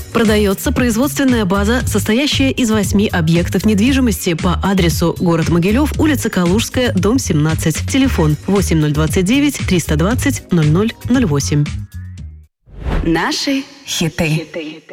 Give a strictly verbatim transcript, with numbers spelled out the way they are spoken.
Продается производственная база, состоящая из восьми объектов недвижимости по адресу город Могилев, улица Калужская, дом семнадцать. Телефон восемь ноль двадцать девять триста двадцать ноль ноль ноль восемь. Наши хиты.